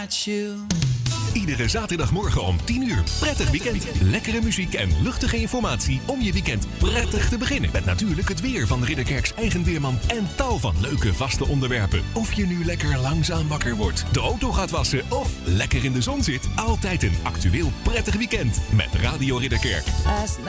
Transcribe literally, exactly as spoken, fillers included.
Iedere zaterdagmorgen om tien uur. Prettig weekend. Lekkere muziek en luchtige informatie om je weekend prettig te beginnen. Met natuurlijk het weer van Ridderkerks eigen weerman en tal van leuke vaste onderwerpen. Of je nu lekker langzaam wakker wordt, de auto gaat wassen of lekker in de zon zit. Altijd een actueel prettig weekend met Radio Ridderkerk.